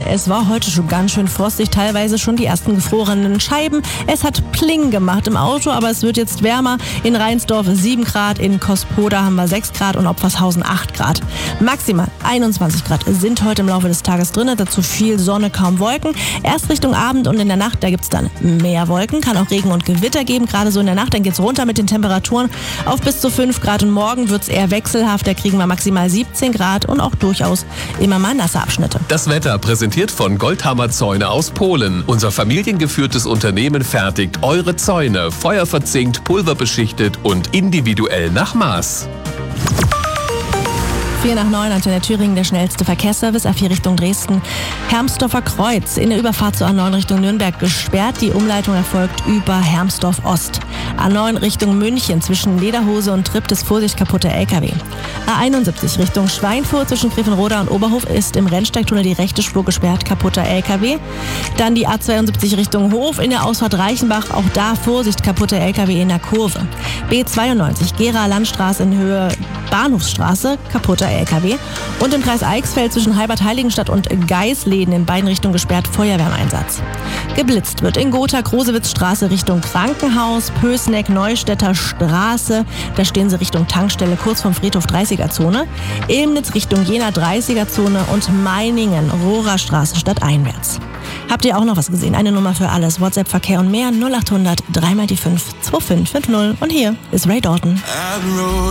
Es war heute schon ganz schön frostig, teilweise schon die ersten gefrorenen Scheiben. Es hat Pling gemacht im Auto, aber es wird jetzt wärmer. In Reinsdorf 7 Grad, in Kospoda haben wir 6 Grad und Opfershausen 8 Grad. Maximal 21 Grad sind heute im Laufe des Tages drin, dazu viel Sonne, kaum Wolken. Erst Richtung Abend und in der Nacht, da gibt es dann mehr Wolken, kann auch Regen und Gewitter geben, gerade so in der Nacht. Dann geht es runter mit den Temperaturen auf bis zu 5 Grad und morgen wird es eher wechselhaft, da kriegen wir maximal 17 Grad und auch durchaus immer mal nasse Abschnitte. Das Wetter präsentiert von Goldhammer Zäune aus Polen. Unser familiengeführtes Unternehmen fertigt eure Zäune, feuerverzinkt, pulverbeschichtet und individuell nach Maß. 4 nach 9, Antenne Thüringen, der schnellste Verkehrsservice, A4 Richtung Dresden, Hermsdorfer Kreuz, in der Überfahrt zur A9 Richtung Nürnberg gesperrt, die Umleitung erfolgt über Hermsdorf Ost. A9 Richtung München, zwischen Lederhose und Triptis, Vorsicht, kaputter LKW. A71 Richtung Schweinfurt, zwischen Griffenroda und Oberhof ist im Rennsteigtunnel die rechte Spur gesperrt, kaputter LKW. Dann die A72 Richtung Hof, in der Ausfahrt Reichenbach, auch da Vorsicht, kaputter LKW in der Kurve. B92 Gera Landstraße in Höhe Bahnhofsstraße, kaputter LKW. Und im Kreis Eichsfeld zwischen Heilbad-Heiligenstadt und Geisleden in beiden Richtungen gesperrt, Feuerwehreinsatz. Geblitzt wird in Gotha Grosewitzstraße Richtung Krankenhaus, Pößneck Neustädter Straße, da stehen sie Richtung Tankstelle kurz vom Friedhof 30er-Zone, Ilmnitz Richtung Jena 30er-Zone und Meiningen Rohrer Straße stadteinwärts. Habt ihr auch noch was gesehen? Eine Nummer für alles, WhatsApp, Verkehr und mehr, 0800 3 mal die 5 2550. Und hier ist Ray Dalton.